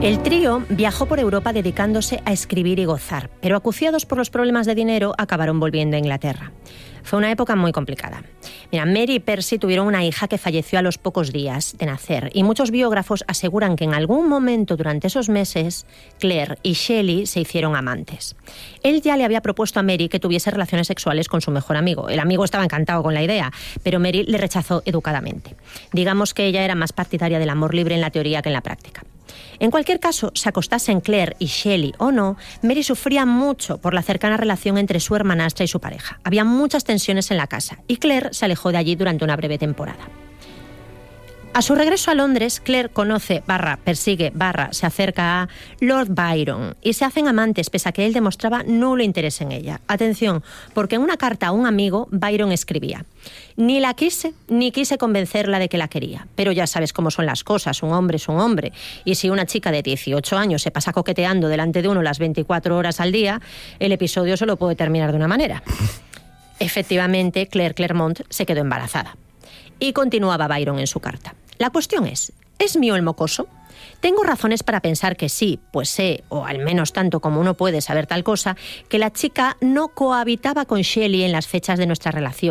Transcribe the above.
El trío viajó por Europa dedicándose a escribir y gozar, pero acuciados por los problemas de dinero acabaron volviendo a Inglaterra. Fue una época muy complicada. Mira, Mary y Percy tuvieron una hija que falleció a los pocos días de nacer y muchos biógrafos aseguran que en algún momento durante esos meses Claire y Shelley se hicieron amantes. Él ya le había propuesto a Mary que tuviese relaciones sexuales con su mejor amigo. El amigo estaba encantado con la idea, pero Mary le rechazó educadamente. Digamos que ella era más partidaria del amor libre en la teoría que en la práctica. En cualquier caso, se acostasen Claire y Shelley o no, Mary sufría mucho por la cercana relación entre su hermanastra y su pareja. Había muchas tensiones en la casa y Claire se alejó de allí durante una breve temporada. A su regreso a Londres, Claire conoce, persigue, se acerca a Lord Byron y se hacen amantes pese a que él demostraba nulo interés en ella. Atención, porque en una carta a un amigo, Byron escribía: «Ni la quise, ni quise convencerla de que la quería. Pero ya sabes cómo son las cosas, un hombre es un hombre. Y si una chica de 18 años se pasa coqueteando delante de uno las 24 horas al día, el episodio solo puede terminar de una manera». Efectivamente, Claire Clairmont se quedó embarazada. Y continuaba Byron en su carta: «La cuestión ¿es mío el mocoso? Tengo razones para pensar que sí, pues sé, o al menos tanto como uno puede saber tal cosa, que la chica no cohabitaba con Shelley en las fechas de nuestra relación.